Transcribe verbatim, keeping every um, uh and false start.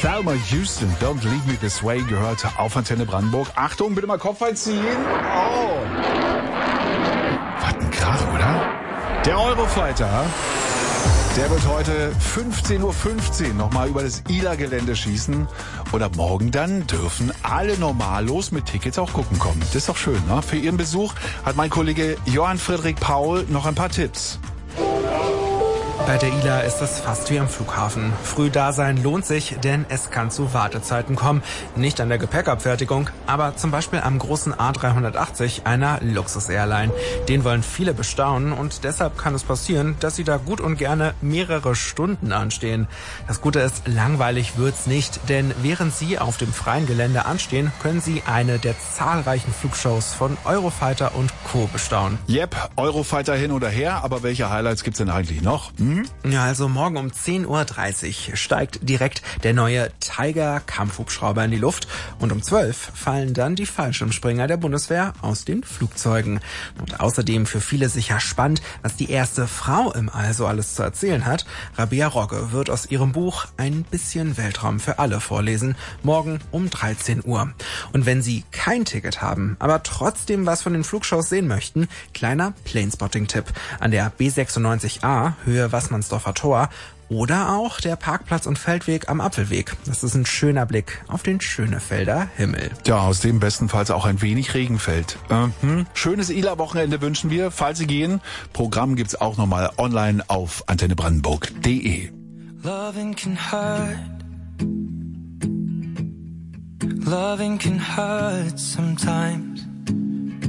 Thelma Houston, Don't Leave Me This Way, gehört auf Antenne Brandenburg. Achtung, bitte mal Kopf einziehen. Oh. Was ein Krach, oder? Der Eurofighter, der wird heute fünfzehn Uhr fünfzehn nochmal über das Ila-Gelände schießen. Und ab morgen dann dürfen alle normallos mit Tickets auch gucken kommen. Das ist doch schön, ne? Für Ihren Besuch hat mein Kollege Johann Friedrich Paul noch ein paar Tipps. Bei der Ila ist es fast wie am Flughafen. Früh da sein lohnt sich, denn es kann zu Wartezeiten kommen. Nicht an der Gepäckabfertigung, aber zum Beispiel am großen A dreihundertachtzig, einer Luxus-Airline. Den wollen viele bestaunen und deshalb kann es passieren, dass sie da gut und gerne mehrere Stunden anstehen. Das Gute ist, langweilig wird's nicht, denn während Sie auf dem freien Gelände anstehen, können Sie eine der zahlreichen Flugshows von Eurofighter und Co. bestaunen. Yep, Eurofighter hin oder her, aber welche Highlights gibt's denn eigentlich noch? Hm? Ja, also morgen um zehn Uhr dreißig steigt direkt der neue Tiger-Kampfhubschrauber in die Luft und um zwölf fallen dann die Fallschirmspringer der Bundeswehr aus den Flugzeugen. Und außerdem für viele sicher spannend, was die erste Frau im All so alles zu erzählen hat. Rabea Rogge wird aus ihrem Buch Ein bisschen Weltraum für alle vorlesen, morgen um dreizehn Uhr. Und wenn Sie kein Ticket haben, aber trotzdem was von den Flugshows sehen möchten, kleiner Planespotting-Tipp. An der B sechsundneunzig A, Höhe Wassmannsdorfer Tor, oder auch der Parkplatz- und Feldweg am Apfelweg. Das ist ein schöner Blick auf den Schönefelder Himmel. Ja, aus dem bestenfalls auch ein wenig Regen fällt. Mhm. Schönes Ila-Wochenende wünschen wir, falls Sie gehen. Programm gibt's auch nochmal online auf antenne brandenburg punkt de. Loving can hurt. Loving can hurt sometimes.